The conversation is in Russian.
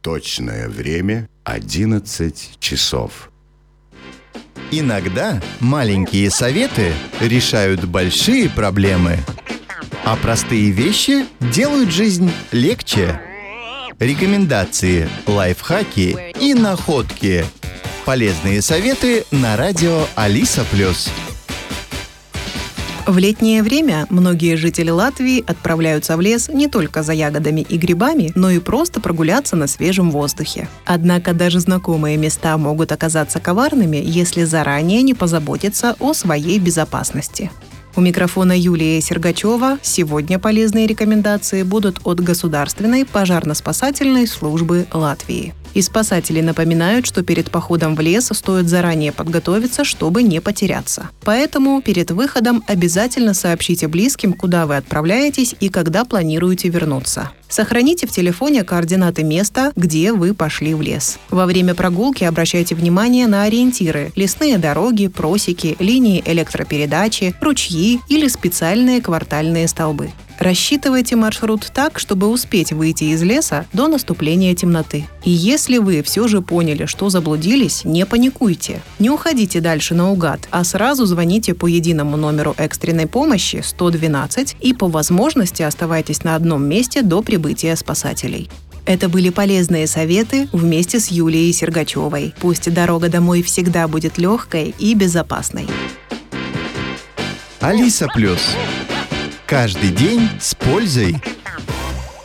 Точное время 11 часов. Иногда маленькие советы решают большие проблемы, а простые вещи делают жизнь легче. Рекомендации, лайфхаки и находки. Полезные советы на радио Алиса+. В летнее время многие жители Латвии отправляются в лес не только за ягодами и грибами, но и просто прогуляться на свежем воздухе. Однако даже знакомые места могут оказаться коварными, если заранее не позаботиться о своей безопасности. У микрофона Юлия Сергачева. Сегодня полезные рекомендации будут от Государственной пожарно-спасательной службы Латвии. И спасатели напоминают, что перед походом в лес стоит заранее подготовиться, чтобы не потеряться. Поэтому перед выходом обязательно сообщите близким, куда вы отправляетесь и когда планируете вернуться. Сохраните в телефоне координаты места, где вы пошли в лес. Во время прогулки обращайте внимание на ориентиры – лесные дороги, просеки, линии электропередачи, ручьи или специальные квартальные столбы. Рассчитывайте маршрут так, чтобы успеть выйти из леса до наступления темноты. И если вы все же поняли, что заблудились, не паникуйте. Не уходите дальше наугад, а сразу звоните по единому номеру экстренной помощи 112 и по возможности оставайтесь на одном месте до прибытия спасателей. Это были полезные советы вместе с Юлией Сергачевой. Пусть дорога домой всегда будет легкой и безопасной. Алиса+. Каждый день с пользой.